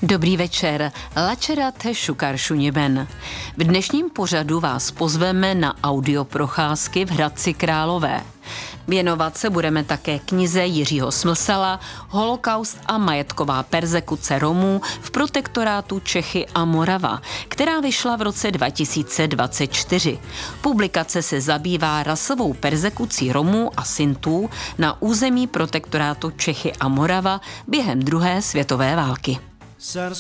Dobrý večer, lačerate šukaršu něben. V dnešním pořadu vás pozveme na audioprocházky v Hradci Králové. Věnovat se budeme také knize Jiřího Smlsala Holokaust a majetková perzekuce Romů v protektorátu Čechy a Morava, která vyšla v roce 2024. Publikace se zabývá rasovou perzekucí Romů a Sintů na území protektorátu Čechy a Morava během druhé světové války.